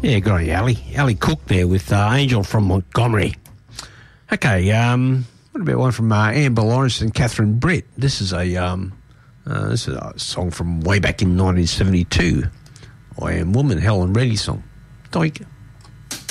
Yeah, good on you, Ali. Ali Cook there with Angel from Montgomery. Okay, what about one from Amber Lawrence and Catherine Brett? This is a song from way back in 1972. I Am Woman, Helen Reddy song. Doink.